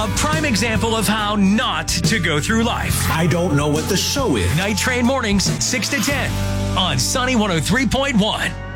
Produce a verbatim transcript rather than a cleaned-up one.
prime example of how not to go through life. I don't know what the show is. Night Train mornings, six to ten on Sunny one oh three point one.